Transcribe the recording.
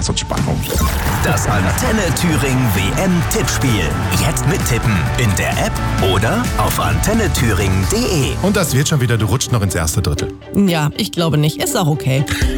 Spaß und Spannung. Das Antenne Thüringen WM-Tippspiel. Jetzt mittippen in der App oder auf antennethüringen.de. Und das wird schon wieder, du rutscht noch ins erste Drittel. Ja, ich glaube nicht. Ist auch okay.